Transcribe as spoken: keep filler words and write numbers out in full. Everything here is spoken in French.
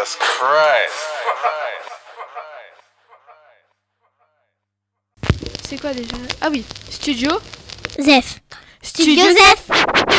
Jesus Christ. C'est quoi déjà? Ah oui, Studio Zef. Studio Studio Zef.